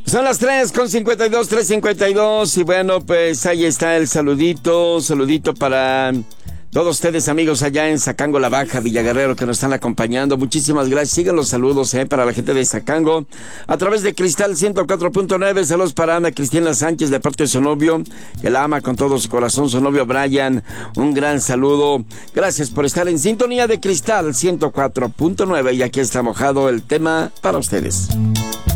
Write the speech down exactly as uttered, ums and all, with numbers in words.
Son las tres con cincuenta y dos, tres cincuenta y dos. Y bueno, pues ahí está el saludito. Saludito para todos ustedes, amigos, allá en Zacango, La Baja, Villaguerrero, que nos están acompañando. Muchísimas gracias. Sigan los saludos, eh, para la gente de Zacango. A través de Cristal ciento cuatro punto nueve. Saludos para Ana Cristina Sánchez, de parte de su novio, que la ama con todo su corazón, su novio Brian. Un gran saludo. Gracias por estar en sintonía de Cristal ciento cuatro punto nueve. Y aquí está mojado el tema para ustedes.